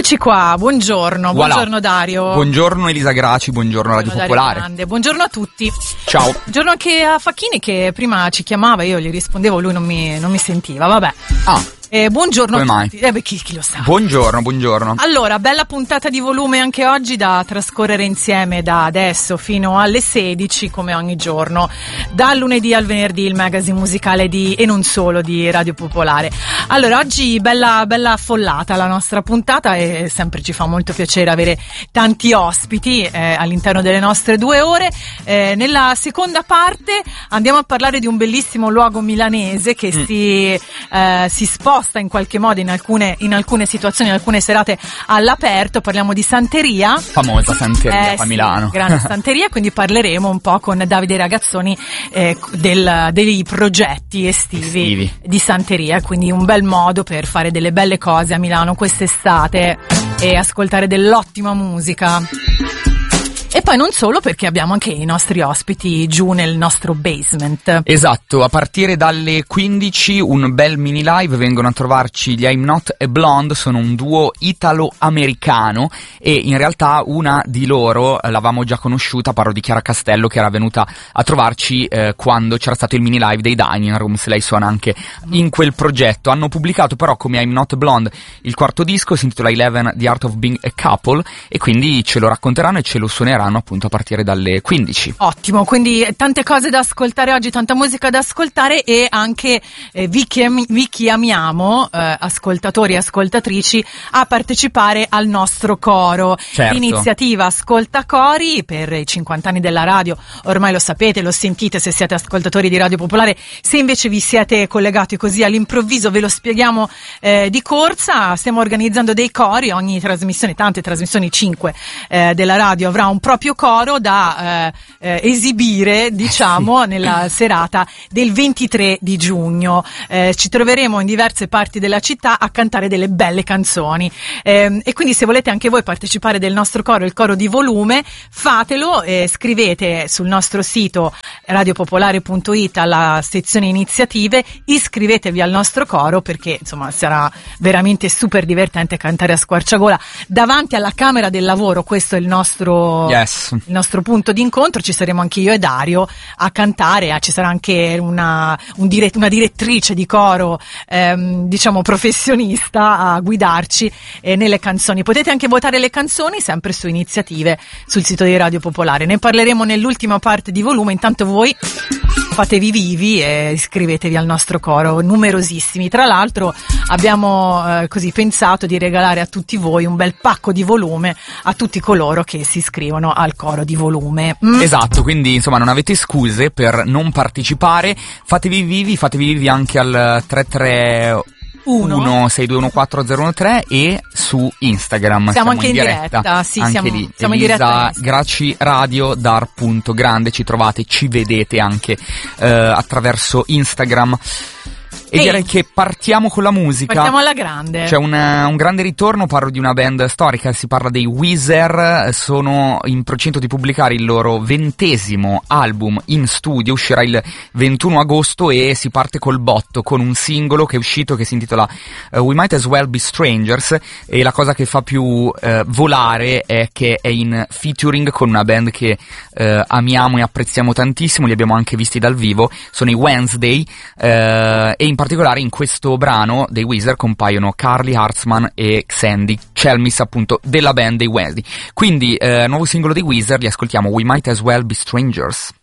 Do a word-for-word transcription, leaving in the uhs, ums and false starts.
Eccoci qua, buongiorno, Voilà. buongiorno Dario. Buongiorno Elisa Graci, buongiorno Radio Buongiorno Popolare. Dario Grande. Buongiorno a tutti. Ciao. Buongiorno anche a Facchini che prima ci chiamava, io gli rispondevo, lui non mi, non mi sentiva, vabbè. Ah. Eh, buongiorno Come a mai? tutti. Eh beh, chi, chi lo sa. Buongiorno, buongiorno. Allora, bella puntata di volume anche oggi da trascorrere insieme da adesso fino alle sedici come ogni giorno. Dal lunedì al venerdì il magazine musicale di e non solo di Radio Popolare. Allora, oggi bella bella affollata la nostra puntata e sempre ci fa molto piacere avere tanti ospiti eh, all'interno delle nostre due ore. Eh, nella seconda parte andiamo a parlare di un bellissimo luogo milanese che mm. si eh, si sposta in qualche modo in alcune, in alcune situazioni, in alcune serate all'aperto. Parliamo di Santeria, famosa Santeria eh, a sì, Milano. grande Santeria, quindi parleremo un po' con Davide Ragazzoni eh, del, dei progetti estivi, estivi di Santeria, quindi un bel modo per fare delle belle cose a Milano quest'estate e ascoltare dell'ottima musica. E poi non solo, perché abbiamo anche i nostri ospiti giù nel nostro basement. Esatto, a partire dalle quindici un bel mini live, vengono a trovarci gli I'm Not a Blonde, sono un duo italo-americano e in realtà una di loro l'avevamo già conosciuta, parlo di Chiara Castello, che era venuta a trovarci eh, quando c'era stato il mini live dei Dining Rooms, lei suona anche in quel progetto. Hanno pubblicato però come I'm Not a Blonde il quarto disco, si intitola Eleven, The Art of Being a Couple, e quindi ce lo racconteranno e ce lo suoneranno appunto a partire dalle quindici. Ottimo, quindi tante cose da ascoltare oggi, tanta musica da ascoltare e anche eh, vi, chiam- vi chiamiamo eh, ascoltatori e ascoltatrici a partecipare al nostro coro. Certo. L'iniziativa Ascolta Cori per i cinquanta anni della radio, ormai lo sapete, lo sentite se siete ascoltatori di Radio Popolare. Se invece vi siete collegati così all'improvviso ve lo spieghiamo eh, di corsa. Stiamo organizzando dei cori, ogni trasmissione, tante trasmissioni, cinque eh, della radio avrà un proprio coro da eh, eh, esibire, diciamo, sì. nella serata del ventitré di giugno. Eh, ci troveremo in diverse parti della città a cantare delle belle canzoni. Eh, e quindi se volete anche voi partecipare del nostro coro, il coro di volume, fatelo, eh, scrivete sul nostro sito radiopopolare punto it alla sezione iniziative, iscrivetevi al nostro coro perché insomma sarà veramente super divertente cantare a squarciagola davanti alla Camera del Lavoro. Questo è il nostro yes. il nostro punto di incontro. Ci saremo anche io e Dario a cantare, ci sarà anche una, un dire, una direttrice di coro ehm, diciamo professionista a guidarci eh, nelle canzoni. Potete anche votare le canzoni sempre su iniziative sul sito di Radio Popolare, ne parleremo nell'ultima parte di volume. Intanto voi fatevi vivi e iscrivetevi al nostro coro, numerosissimi. Tra l'altro abbiamo eh, così pensato di regalare a tutti voi un bel pacco di volume a tutti coloro che si iscrivono al coro di volume. Mm. Esatto, quindi insomma non avete scuse per non partecipare, fatevi vivi, fatevi vivi anche al tre tre uno sei due uno quattro zero uno tre e su Instagram. Siamo, siamo anche in diretta, diretta. Sì, anche siamo, lì. siamo Elisa in diretta. Graci Radio Dar punto grande, ci trovate, ci vedete anche eh, attraverso Instagram. E Ehi, direi che partiamo con la musica. Partiamo alla grande. C'è un, un grande ritorno, parlo di una band storica, si parla dei Weezer, sono in procinto di pubblicare il loro ventesimo album in studio, uscirà il ventuno agosto e si parte col botto con un singolo che è uscito che si intitola uh, We Might As Well Be Strangers, e la cosa che fa più uh, volare è che è in featuring con una band che uh, amiamo e apprezziamo tantissimo, li abbiamo anche visti dal vivo, sono i Wednesday, uh, e in particolare in questo brano dei Weezer compaiono Carly Hartzman e Sandy Chelmis, appunto della band dei Wednesday. Quindi eh, nuovo singolo dei Weezer, li ascoltiamo, We Might As Well Be Strangers.